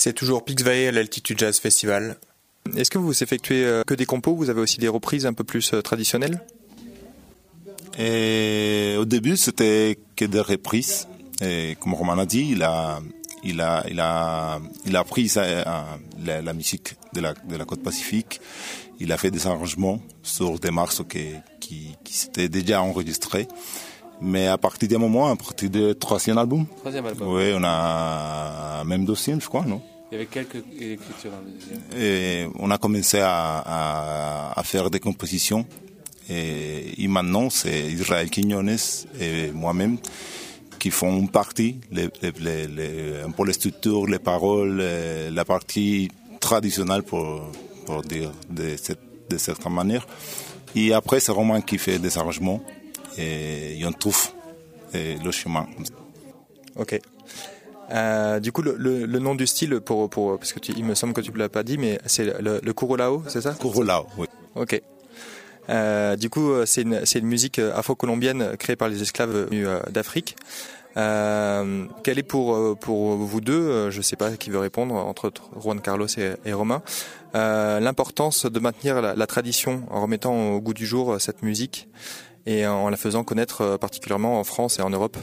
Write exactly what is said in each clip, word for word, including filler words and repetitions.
C'est toujours Pixvay à l'Altitude Jazz Festival. Est-ce que vous effectuez euh, que des compos? Vous avez aussi des reprises un peu plus euh, traditionnelles? Et au début, c'était que des reprises. Et comme Roman a dit, il a, il a, il a, il a appris ça, la, la musique de la, de la côte Pacifique. Il a fait des arrangements sur des morceaux qui, qui, qui s'étaient déjà enregistrés. Mais à partir d'un moment, à partir du troisième album. Troisième album. Oui, on a même deuxième, je crois, non? Il y avait quelques écritures dans le deuxième. Et on a commencé à, à, à faire des compositions. Et, et maintenant, c'est Israël Quiñones et moi-même qui font partie, les, les, les, un peu les structures, les paroles, la partie traditionnelle pour, pour dire de, cette, de certaine manière. Et après, c'est Roman qui fait des arrangements et on trouve et le chemin. Ok. Euh, du coup, le, le, le nom du style, pour, pour, parce que tu, il me semble que tu ne l'as pas dit, mais c'est le, le Curulao, c'est ça? Curulao, oui. Ok. Euh, du coup, c'est une, c'est une musique afro-colombienne créée par les esclaves venus d'Afrique. Euh, quelle est pour, pour vous deux, je ne sais pas qui veut répondre, entre Juan Carlos et, et Romain, euh, l'importance de maintenir la, la tradition en remettant au goût du jour cette musique et en la faisant connaître particulièrement en France et en Europe?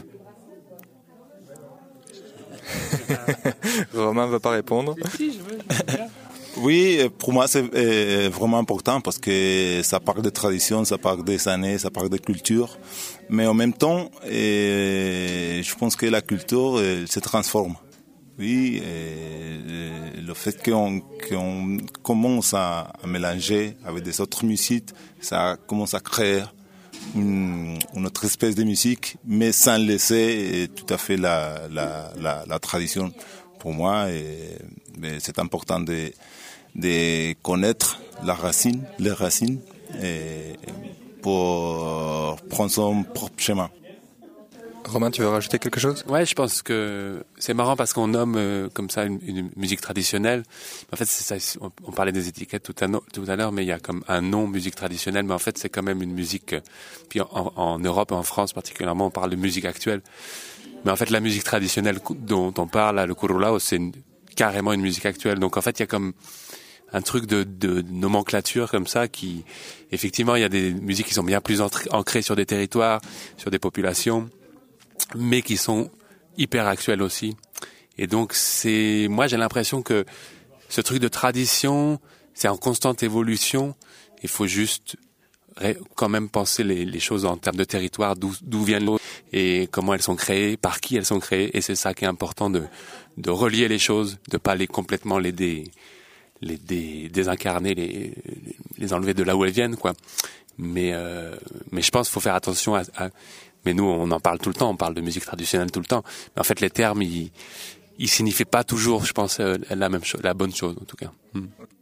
Romain ne veut pas répondre. Si, je veux, je veux bien. Oui, pour moi c'est vraiment important parce que ça parle de tradition, ça parle des années, ça parle de culture. Mais en même temps, et je pense que la culture elle, se transforme. Oui, et le fait qu'on, qu'on commence à, à mélanger avec des autres musiques, ça commence à créer une, une autre espèce de musique, mais sans laisser tout à fait la, la, la, la tradition. Pour moi, et, c'est important de, de connaître la racine, les racines, et pour prendre son propre chemin. Romain, tu veux rajouter quelque chose? Ouais, je pense que c'est marrant parce qu'on nomme euh, comme ça une, une musique traditionnelle. En fait, c'est ça, on, on parlait des étiquettes tout à, no, tout à l'heure, mais il y a comme un nom musique traditionnelle, mais en fait, c'est quand même une musique. Puis en, en Europe et en France particulièrement, on parle de musique actuelle. Mais en fait, la musique traditionnelle dont on parle, là, le Curulao, c'est une, carrément une musique actuelle. Donc en fait, il y a comme un truc de, de, de nomenclature comme ça qui, effectivement, il y a des musiques qui sont bien plus ancrées sur des territoires, sur des populations, mais qui sont hyper actuelles aussi. Et donc, c'est, moi, j'ai l'impression que ce truc de tradition, c'est en constante évolution. Il faut juste quand même penser les, les choses en termes de territoire, d'où, d'où viennent les choses et comment elles sont créées, par qui elles sont créées. Et c'est ça qui est important de, de relier les choses, de pas les complètement les dé, les dé, désincarner, les, les enlever de là où elles viennent, quoi. Mais, euh, mais je pense qu'il faut faire attention à, à, mais nous, on en parle tout le temps, on parle de musique traditionnelle tout le temps. Mais en fait, les termes, ils, ils signifient pas toujours, je pense, la même chose, la bonne chose, en tout cas. Hmm.